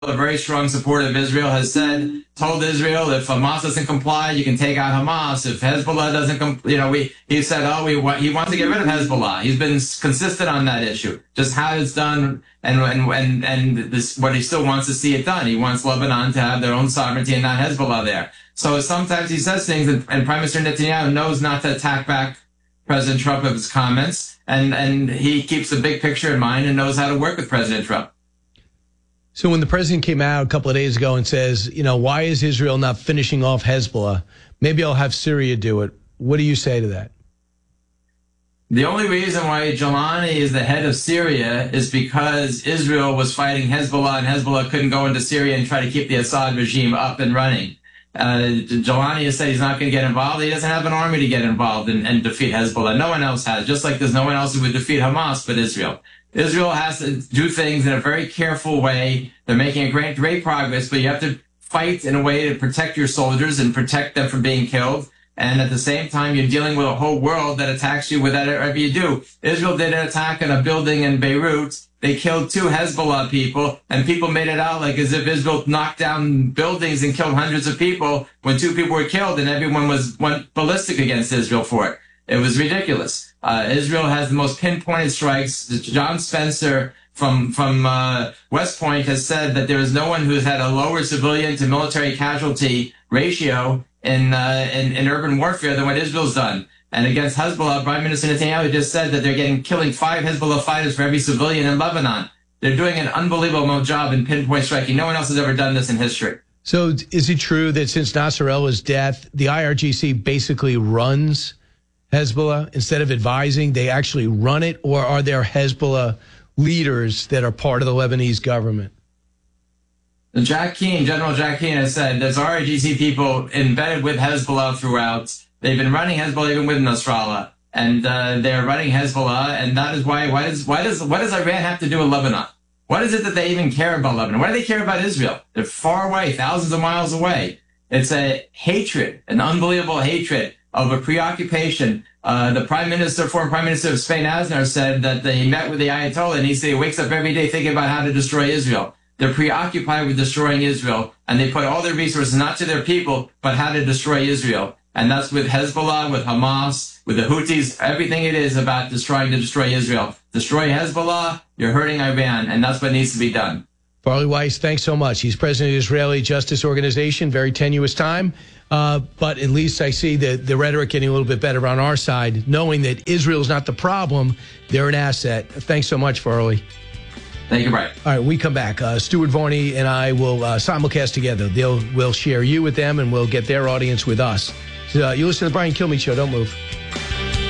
a very strong supporter of Israel, has told Israel, if Hamas doesn't comply, you can take out Hamas. If Hezbollah doesn't, he said, he wants to get rid of Hezbollah. He's been consistent on that issue. Just how it's done and this, what he still wants to see it done. He wants Lebanon to have their own sovereignty and not Hezbollah there. So sometimes he says things, and Prime Minister Netanyahu knows not to attack back President Trump of his comments, and he keeps the big picture in mind and knows how to work with President Trump. So when the president came out a couple of days ago and says, why is Israel not finishing off Hezbollah? Maybe I'll have Syria do it. What do you say to that? The only reason why Jelani is the head of Syria is because Israel was fighting Hezbollah, and Hezbollah couldn't go into Syria and try to keep the Assad regime up and running. Jelani has said he's not going to get involved. He doesn't have an army to get involved and defeat Hezbollah. No one else has, just like there's no one else who would defeat Hamas but Israel. Israel has to do things in a very careful way. They're making a great progress, but you have to fight in a way to protect your soldiers and protect them from being killed. And at the same time, you're dealing with a whole world that attacks you with whatever you do. Israel did an attack on a building in Beirut. They killed 2 Hezbollah people, and people made it out like as if Israel knocked down buildings and killed hundreds of people when 2 people were killed, and everyone went ballistic against Israel for it. It was ridiculous. Israel has the most pinpointed strikes. John Spencer from West Point has said that there is no one who's had a lower civilian to military casualty ratio in urban warfare than what Israel's done. And against Hezbollah, Prime Minister Netanyahu just said that they're killing 5 Hezbollah fighters for every civilian in Lebanon. They're doing an unbelievable job in pinpoint striking. No one else has ever done this in history. So is it true that since Nasrallah's death, the IRGC basically runs Hezbollah instead of advising? They actually run it? Or are there Hezbollah leaders that are part of the Lebanese government? General Jack Keane has said there's IRGC people embedded with Hezbollah throughout. They've been running Hezbollah even with Nasrallah, and they're running Hezbollah, and that is why. What does Iran have to do with Lebanon? What is it that they even care about Lebanon? Why do they care about Israel? They're far away, thousands of miles away. It's a hatred, an unbelievable hatred of a preoccupation. The former Prime Minister of Spain, Aznar, said that he met with the Ayatollah, and he said he wakes up every day thinking about how to destroy Israel. They're preoccupied with destroying Israel, and they put all their resources not to their people, but how to destroy Israel. And that's with Hezbollah, with Hamas, with the Houthis. Everything it is about trying to destroy Israel. Destroy Hezbollah, you're hurting Iran, and that's what needs to be done. Farley Weiss, thanks so much. He's president of the Israeli Justice Organization. Very tenuous time. But at least I see the rhetoric getting a little bit better on our side, knowing that Israel's not the problem. They're an asset. Thanks so much, Farley. Thank you, Brian. All right, we come back. Stuart Varney and I will simulcast together. We'll share you with them, and we'll get their audience with us. So, you listen to the Brian Kilmeade Show. Don't move.